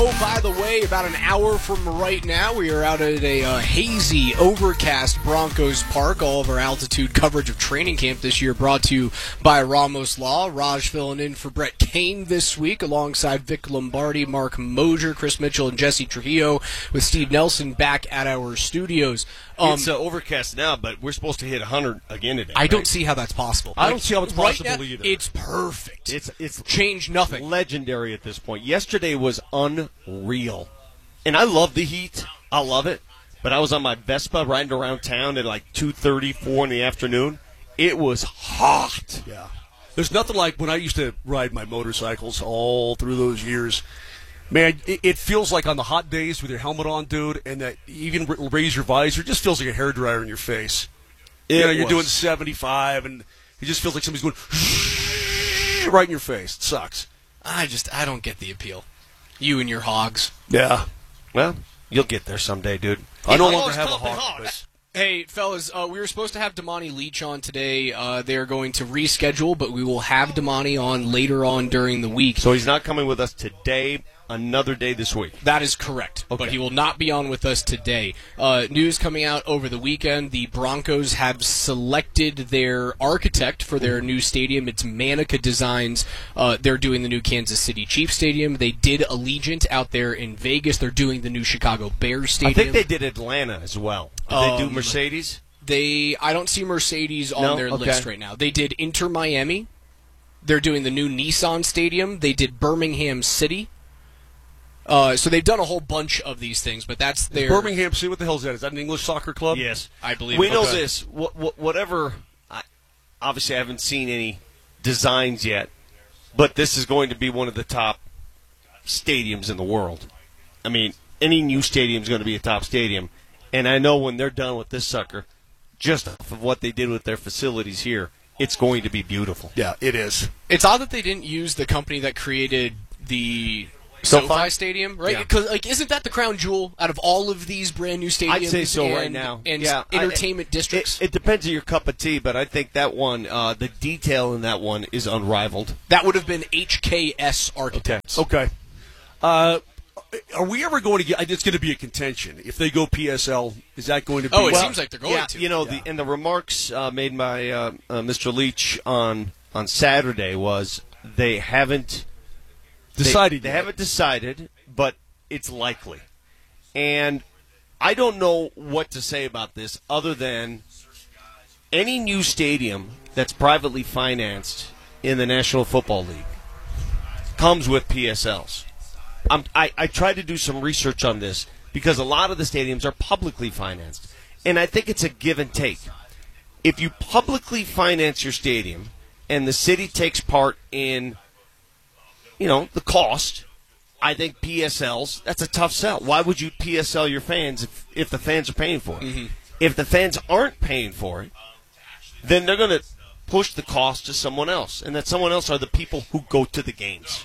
Oh, by the way, about an hour from right now, we are out at a hazy, overcast Broncos Park. All of our altitude coverage of training camp this year brought to you by Ramos Law. Raj filling in for Brett Kane this week, alongside Vic Lombardi, Mark Mosier, Chris Mitchell, and Jesse Trujillo, with Steve Nelson back at our studios. It's overcast now, but we're supposed to hit 100 again today. I don't see how that's possible. I don't see how it's possible right now, either. It's perfect. It's changed nothing. Legendary at this point. Yesterday was unreal. And I love the heat. I love it. But I was on my Vespa riding around town at like 2:30, 4 in the afternoon. It was hot. Yeah. There's nothing like when I used to ride my motorcycles all through those years. Man, it feels like on the hot days with your helmet on, dude, and that you can raise your visor, it just feels like a hairdryer in your face. You're doing 75, and it just feels like somebody's going right in your face. It sucks. I don't get the appeal. You and your hogs. Yeah. Well, you'll get there someday, dude. I no longer have a hog. Hey, fellas, we were supposed to have Damani Leach on today. They're going to reschedule, but we will have Damani on later on during the week. So he's not coming with us today, another day this week. That is correct, okay. But he will not be on with us today. News coming out over the weekend, the Broncos have selected their architect for their new stadium. It's Manica Designs. They're doing the new Kansas City Chiefs Stadium. They did Allegiant out there in Vegas. They're doing the new Chicago Bears Stadium. I think they did Atlanta as well. Did they do Mercedes? I don't see Mercedes on their list right now. They did Inter Miami. They're doing the new Nissan Stadium. They did Birmingham City. So they've done a whole bunch of these things, but that's their... Birmingham City, what the hell is that? Is that an English soccer club? Yes. I believe we know this. Whatever... obviously, I haven't seen any designs yet, but this is going to be one of the top stadiums in the world. I mean, any new stadium is going to be a top stadium. And I know when they're done with this sucker, just off of what they did with their facilities here, it's going to be beautiful. Yeah, it is. It's odd that they didn't use the company that created the SoFi Stadium, right? Because isn't that the crown jewel out of all of these brand new stadiums? I'd say so right now. And entertainment districts. It depends on your cup of tea, but I think that one, the detail in that one is unrivaled. That would have been HKS Architects. Okay. Are we ever going to get? It's going to be a contention. If they go PSL, is that going to be? Oh, it seems like they're going to. You know, the remarks made by Mr. Leach on Saturday was they haven't decided. They haven't decided, but it's likely. And I don't know what to say about this other than any new stadium that's privately financed in the National Football League comes with PSLs. I tried to do some research on this because a lot of the stadiums are publicly financed. And I think it's a give and take. If you publicly finance your stadium and the city takes part in, the cost, I think PSLs, that's a tough sell. Why would you PSL your fans if the fans are paying for it? Mm-hmm. If the fans aren't paying for it, then they're going to push the cost to someone else. And that someone else are the people who go to the games.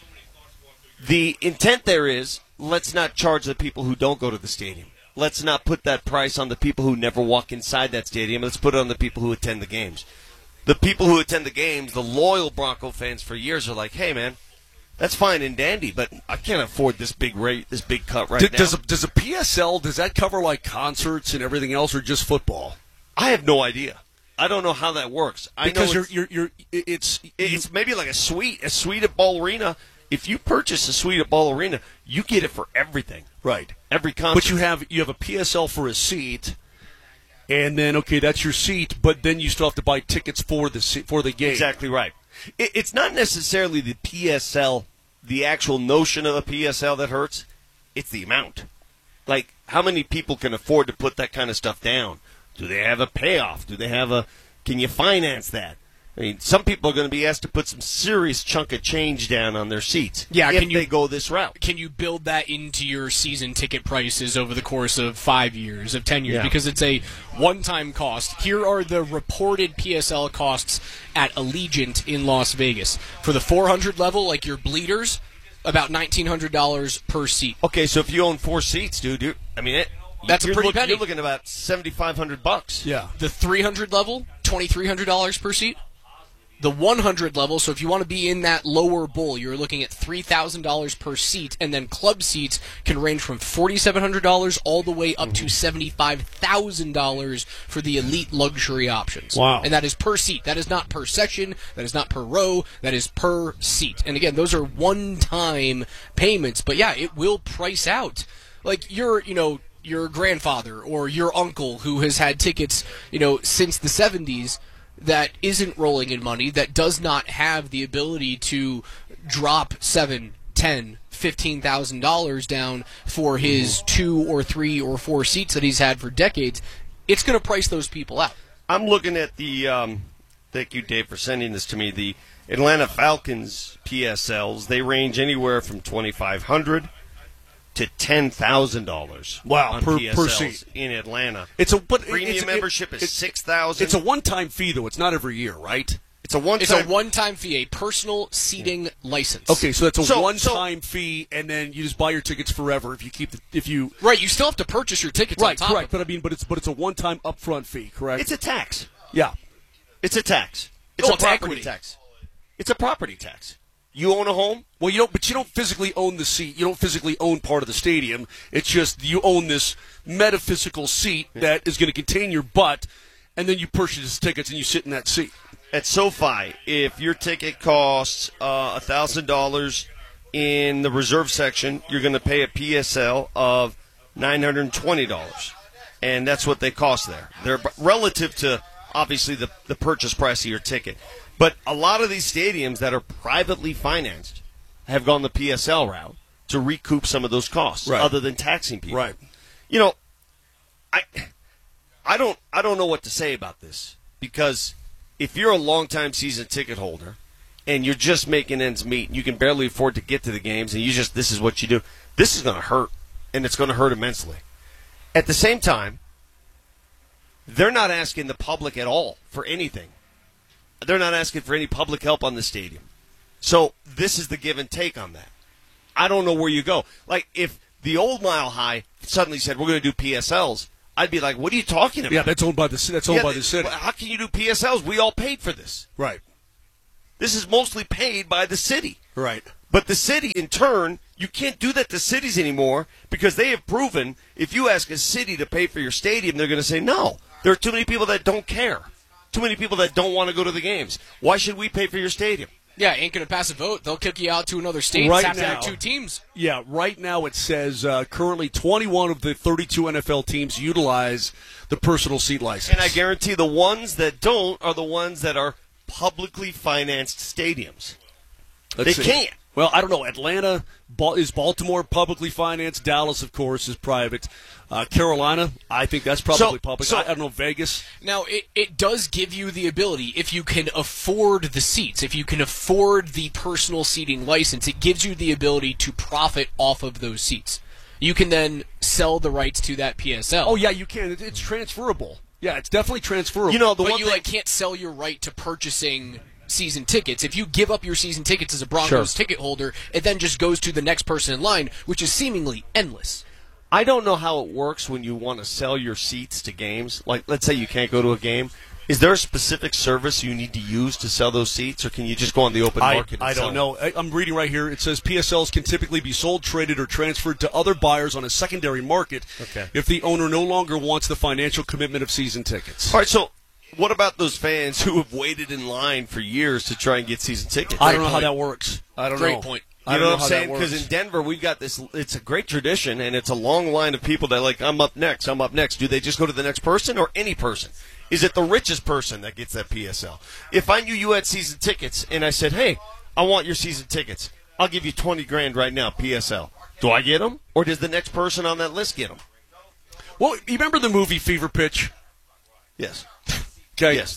The intent there is, let's not charge the people who don't go to the stadium. Let's not put that price on the people who never walk inside that stadium. Let's put it on the people who attend the games. The people who attend the games, the loyal Bronco fans for years are like, hey, man, that's fine and dandy, but I can't afford this big rate, this big cut now. Does a PSL, does that cover like concerts and everything else or just football? I have no idea. I don't know how that works. Because it's maybe like a suite at Ball Arena. If you purchase a suite at Ball Arena, you get it for everything. Right. Every concert. But you have a PSL for a seat, and then, okay, that's your seat, but then you still have to buy tickets for the game. Exactly right. It's not necessarily the PSL, the actual notion of a PSL that hurts. It's the amount. Like, how many people can afford to put that kind of stuff down? Do they have a payoff? Can you finance that? I mean, some people are going to be asked to put some serious chunk of change down on their seats if they go this route. Can you build that into your season ticket prices over the course of 5 years, of 10 years? Yeah. Because it's a one-time cost. Here are the reported PSL costs at Allegiant in Las Vegas. For the 400 level, like your bleeders, about $1,900 per seat. Okay, so if you own 4 seats, dude, that's a pretty penny. You're looking at about $7,500. Yeah. The 300 level, $2,300 per seat. The 100 level, so if you want to be in that lower bowl, you're looking at $3,000 per seat, and then club seats can range from $4,700 all the way up to $75,000 for the elite luxury options. Wow. And that is per seat. That is not per session. That is not per row. That is per seat. And again, those are one-time payments, but yeah, it will price out. Like your grandfather or your uncle who has had tickets, since the 70s, that isn't rolling in money, that does not have the ability to drop $7,000, $10,000, $15,000 down for his 2 or 3 or 4 seats that he's had for decades, it's going to price those people out. I'm looking at the, thank you, Dave, for sending this to me, the Atlanta Falcons PSLs. They range anywhere from $2,500 to $10,000. Wow, on per PSLs seat in Atlanta. Premium membership is $6,000. It's a one-time fee, though. It's not every year, right? It's a one-time fee, a personal seating license. Okay, so that's a one-time fee, and then you just buy your tickets forever if you right. You still have to purchase your tickets. Right, on top correct. Of it. But it's a one-time upfront fee, correct? It's a tax. Yeah, it's a tax. It's a property tax. It's a property tax. You own a home? Well, you don't physically own the seat. You don't physically own part of the stadium. It's just you own this metaphysical seat that is going to contain your butt, and then you purchase tickets and you sit in that seat. At SoFi, if your ticket costs $1,000 in the reserve section, you're going to pay a PSL of $920, and that's what they cost there. They're relative to obviously the purchase price of your ticket. But a lot of these stadiums that are privately financed have gone the PSL route to recoup some of those costs, right, other than taxing people. Right. I don't know what to say about this, because if you're a longtime season ticket holder and you're just making ends meet and you can barely afford to get to the games and this is what you do, this is going to hurt, and it's going to hurt immensely. At the same time, they're not asking the public at all for anything. They're not asking for any public help on the stadium. So this is the give and take on that. I don't know where you go. Like, if the old Mile High suddenly said, we're going to do PSLs, I'd be like, what are you talking about? Yeah, that's owned by the city. How can you do PSLs? We all paid for this. Right. This is mostly paid by the city. Right. But the city, in turn, you can't do that to cities anymore, because they have proven if you ask a city to pay for your stadium, they're going to say no. There are too many people that don't care. Too many people that don't want to go to the games. Why should we pay for your stadium? Yeah, ain't going to pass a vote. They'll kick you out to another state after there are 2 teams. Yeah, right now it says currently 21 of the 32 NFL teams utilize the personal seat license. And I guarantee the ones that don't are the ones that are publicly financed stadiums. They can't. Well, I don't know. Atlanta is Baltimore publicly financed. Dallas, of course, is private. Carolina, I think that's probably public. I don't know, Vegas. Now, it does give you the ability, if you can afford the seats, if you can afford the personal seating license, it gives you the ability to profit off of those seats. You can then sell the rights to that PSL. Oh, yeah, you can. It's transferable. Yeah, it's definitely transferable. But you can't sell your right to purchasing season tickets. If you give up your season tickets as a Broncos ticket holder, it then just goes to the next person in line, which is seemingly endless. I don't know how it works when you want to sell your seats to games. Like, let's say you can't go to a game. Is there a specific service you need to use to sell those seats, or can you just go on the open market and I sell don't know. I'm reading right here. It says PSLs can typically be sold, traded, or transferred to other buyers on a secondary market if the owner no longer wants the financial commitment of season tickets. All right, so what about those fans who have waited in line for years to try and get season tickets? I don't know how that works. I don't know. Great point. You know what I'm saying? Because in Denver, we've got this, it's a great tradition, and it's a long line of people that are like, I'm up next. Do they just go to the next person, or any person? Is it the richest person that gets that PSL? If I knew you had season tickets, and I said, hey, I want your season tickets, I'll give you $20,000 right now, PSL. Do I get them, or does the next person on that list get them? Well, you remember the movie Fever Pitch? Yes. Okay. Yes.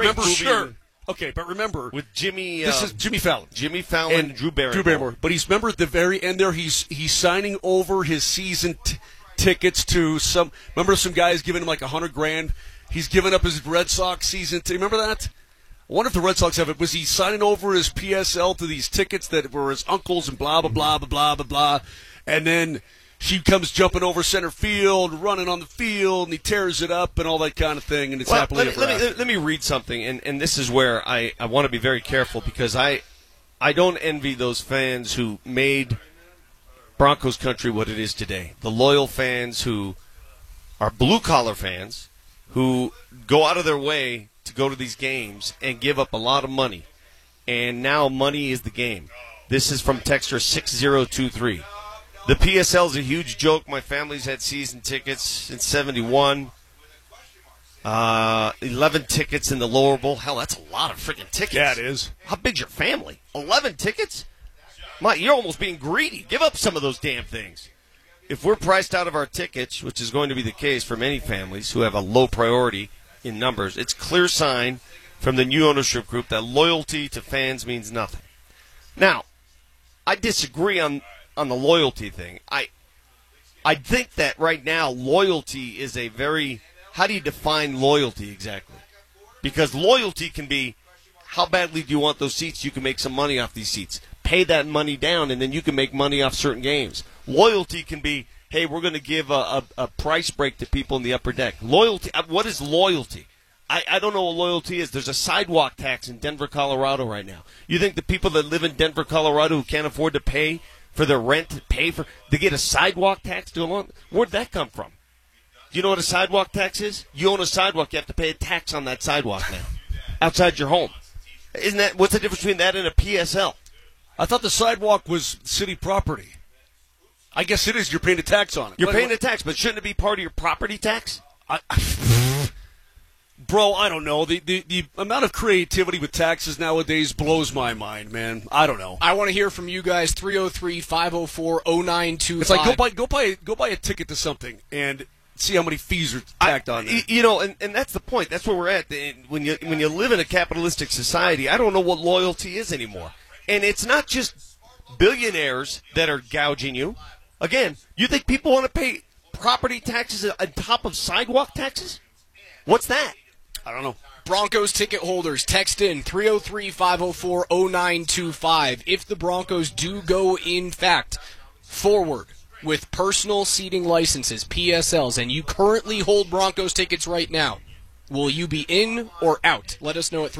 But remember, with Jimmy. This is Jimmy Fallon. Jimmy Fallon and Drew Barrymore. But remember at the very end there, he's signing over his season tickets to some. Remember, some guys giving him like $100,000. He's giving up his Red Sox season. Remember that? I wonder if the Red Sox have it. Was he signing over his PSL to these tickets that were his uncle's and blah blah blah blah blah blah blah? And then she comes jumping over center field, running on the field, and he tears it up and all that kind of thing, and it's happily ever after. Let me read something, and this is where I want to be very careful because I don't envy those fans who made Broncos country what it is today. The loyal fans who are blue-collar fans who go out of their way to go to these games and give up a lot of money. And now money is the game. This is from Texter 6023. The PSL is a huge joke. My family's had season tickets in 71. 11 tickets in the lower bowl. Hell, that's a lot of freaking tickets. Yeah, it is. How big's your family? 11 tickets? You're almost being greedy. Give up some of those damn things. If we're priced out of our tickets, which is going to be the case for many families who have a low priority in numbers, it's clear sign from the new ownership group that loyalty to fans means nothing. Now, I disagree on the loyalty thing. I think that right now loyalty is a very, how do you define loyalty exactly? Because loyalty can be, how badly do you want those seats? You can make some money off these seats. Pay that money down, and then you can make money off certain games. Loyalty can be, hey, we're going to give a price break to people in the upper deck. Loyalty, what is loyalty? I don't know what loyalty is. There's a sidewalk tax in Denver, Colorado right now. You think the people that live in Denver, Colorado who can't afford to pay for their rent, they get a sidewalk tax to go along? Where'd that come from? Do you know what a sidewalk tax is? You own a sidewalk, you have to pay a tax on that sidewalk now, outside your home. What's the difference between that and a PSL? I thought the sidewalk was city property. I guess it is. You're paying a tax on it. You're paying a tax, but shouldn't it be part of your property tax? Bro, I don't know. The amount of creativity with taxes nowadays blows my mind, man. I don't know. I want to hear from you guys. 303-504-0925. It's like go buy a ticket to something and see how many fees are tacked on there. You know, and that's the point. That's where we're at. When you live in a capitalistic society, I don't know what loyalty is anymore. And it's not just billionaires that are gouging you. Again, you think people want to pay property taxes on top of sidewalk taxes? What's that? I don't know. Broncos ticket holders, text in 303-504-0925. If the Broncos do go, in fact, forward with personal seating licenses, PSLs, and you currently hold Broncos tickets right now, will you be in or out? Let us know at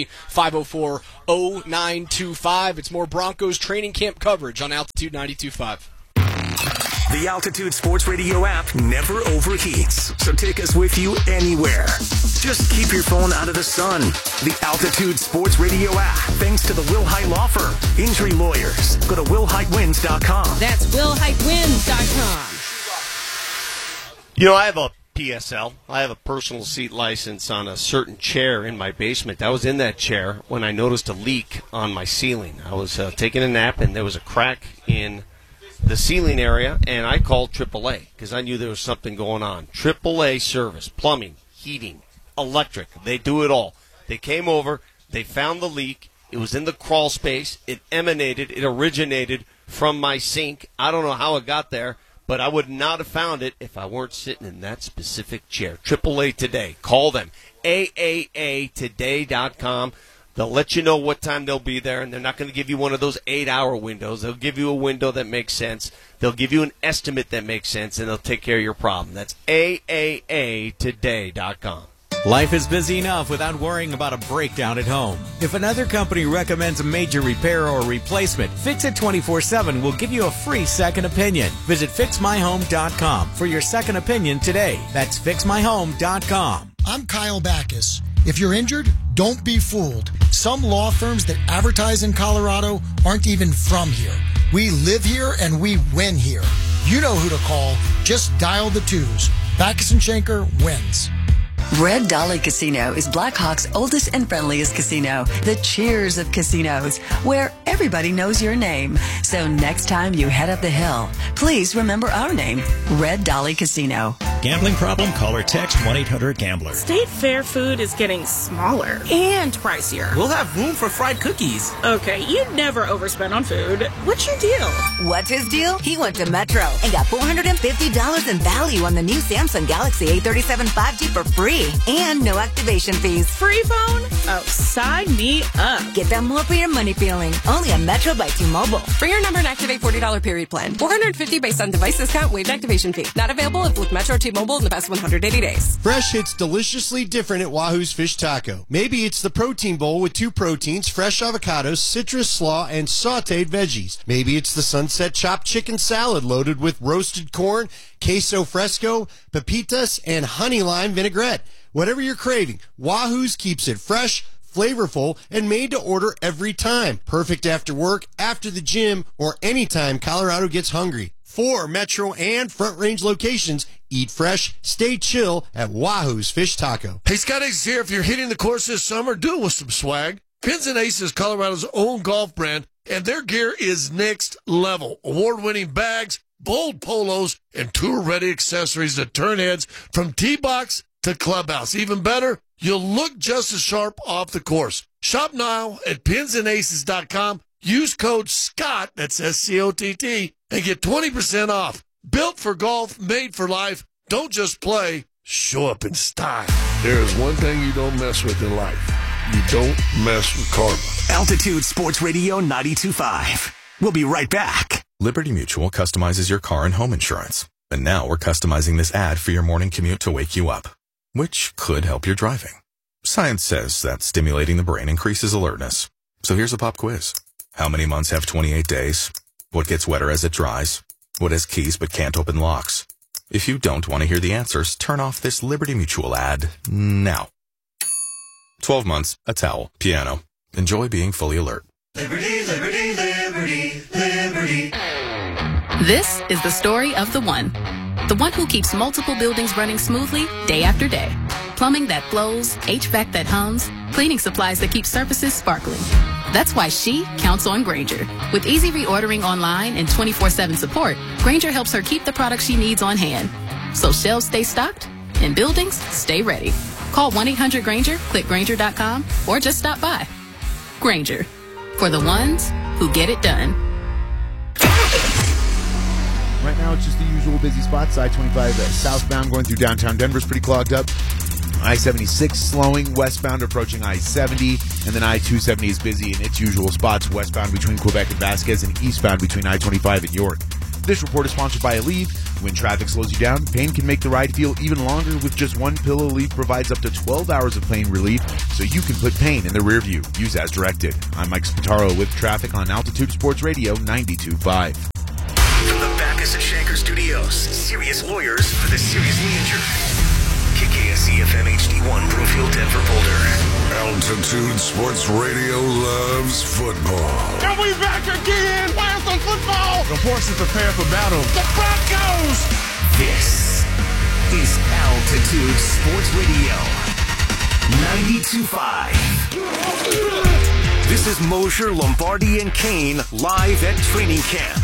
303-504-0925. It's more Broncos training camp coverage on Altitude 92.5. The Altitude Sports Radio app never overheats, so take us with you anywhere. Just keep your phone out of the sun. The Altitude Sports Radio app, thanks to the Will Hite Law Firm. Injury lawyers. Go to willhitewins.com. That's willhitewins.com. You know, I have a PSL. I have a personal seat license on a certain chair in my basement. I was in that chair when I noticed a leak on my ceiling. I was taking a nap, and there was a crack in the ceiling area, and I called AAA because I knew there was something going on. AAA service, plumbing, heating, electric. They do it all. They came over. They found the leak. It was in the crawl space. It originated from my sink. I don't know how it got there, but I would not have found it if I weren't sitting in that specific chair. AAA today. Call them. AAAtoday.com. They'll let you know what time they'll be there, and they're not going to give you one of those 8-hour windows. They'll give you a window that makes sense. They'll give you an estimate that makes sense, and they'll take care of your problem. That's AAAtoday.com. Life is busy enough without worrying about a breakdown at home. If another company recommends a major repair or replacement, Fix It 24/7 will give you a free second opinion. Visit FixMyHome.com for your second opinion today. That's FixMyHome.com. I'm Kyle Backus. If you're injured, don't be fooled. Some law firms that advertise in Colorado aren't even from here. We live here and we win here. You know who to call. Just dial the 2s. Backus & Schenker wins. Red Dolly Casino is Blackhawk's oldest and friendliest casino, the cheers of casinos, where everybody knows your name. So next time you head up the hill, please remember our name, Red Dolly Casino. Gambling problem? Call or text 1-800-GAMBLER. State Fair food is getting smaller and pricier. We'll have room for fried cookies. Okay, you'd never overspend on food. What's your deal? What's his deal? He went to Metro and got $450 in value on the new Samsung Galaxy A37 5G for free and no activation fees. Free phone? Oh, sign me up. Get that more for your money feeling. Only on Metro by T-Mobile. For your number and activate $40 period plan. $450 based on device discount, waived activation fee. Not available if with Metro T-Mobile in the past 180 days. Fresh hits deliciously different at Wahoo's Fish Taco. Maybe it's the protein bowl with 2 proteins, fresh avocados, citrus slaw, and sauteed veggies. Maybe it's the sunset chopped chicken salad loaded with roasted corn, queso fresco, pepitas, and honey lime vinaigrette. Whatever you're craving, Wahoo's keeps it fresh, flavorful, and made to order every time. Perfect after work, after the gym, or anytime Colorado gets hungry. 4 Metro and Front Range locations. Eat fresh, stay chill at Wahoo's Fish Taco. Hey, Scott Ace here. If you're hitting the course this summer, do it with some swag. Pins and Ace is Colorado's own golf brand, and their gear is next level. Award-winning bags, bold polos, and tour-ready accessories that turn heads from tee box to clubhouse. Even better, you'll look just as sharp off the course. Shop now at pinsandaces.com. Use code SCOTT, that's SCOTT, and get 20% off. Built for golf, made for life. Don't just play, show up in style. There's one thing you don't mess with in life. You don't mess with karma. Altitude Sports Radio 92.5. We'll be right back. Liberty Mutual customizes your car and home insurance. And now we're customizing this ad for your morning commute to wake you up, which could help your driving. Science says that stimulating the brain increases alertness. So here's a pop quiz. How many months have 28 days? What gets wetter as it dries? What has keys but can't open locks? If you don't want to hear the answers, turn off this Liberty Mutual ad now. 12 months, a towel, piano. Enjoy being fully alert. Liberty, liberty, liberty, liberty. This is the story of the one who keeps multiple buildings running smoothly day after day. Plumbing that flows, HVAC that hums, cleaning supplies that keep surfaces sparkling. That's why she counts on Grainger. With easy reordering online and 24/7 support, Grainger helps her keep the products she needs on hand. So shelves stay stocked and buildings stay ready. Call 1-800-GRAINGER, click Grainger.com, or just stop by. Grainger, for the ones who get it done. Right now, it's just the usual busy spots. I-25 southbound going through downtown Denver's pretty clogged up. I-76 slowing, westbound approaching I-70, and then I-270 is busy in its usual spots, westbound between Quebec and Vasquez, and eastbound between I-25 and York. This report is sponsored by Aleve. When traffic slows you down, pain can make the ride feel even longer. With just one pill, Aleve provides up to 12 hours of pain relief, so you can put pain in the rear view. Use as directed. I'm Mike Spataro with traffic on Altitude Sports Radio 92.5. From the Backus and Shanker Studios, serious lawyers for the seriously injured. KKSE FM HD1, Brookfield, Denver, Boulder. Altitude Sports Radio loves football. And we back again. Where's the football? The horses prepare for battle. The Broncos. This is Altitude Sports Radio 92.5. This is Mosher, Lombardi, and Kane live at training camp.